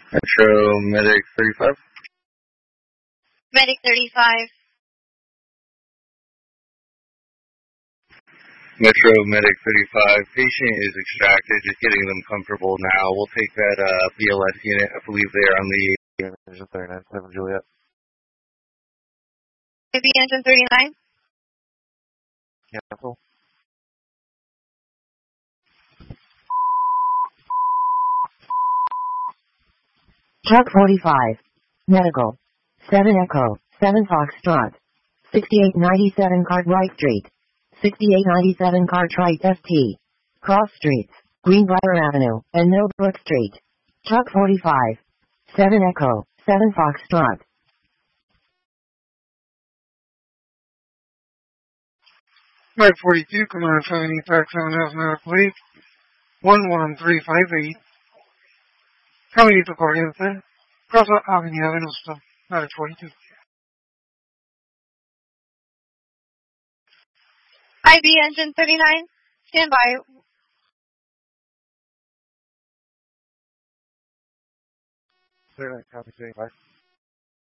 Metro Medic 35. Medic 35. Metro Medic 35. Patient is extracted, just getting them comfortable now. We'll take that BLS unit. I believe they are on the Engine 39, 7 Juliet. Maybe Engine 39. Cancel. Truck 45. Medical. 7 Echo. 7 Foxtrot. 6897 Cartwright Street. 6897 Cartwright ST. Cross Streets. Greenbrier Avenue and Millbrook Street. Truck 45. 7 Echo. 7 Foxtrot. Flight 42, Command 70, Pack 7 Medical Leave. 11358. Caminito Corriente. Plaza Avenida Venusta. Flight 42. IB Engine 39. Stand by. 39, copy 35.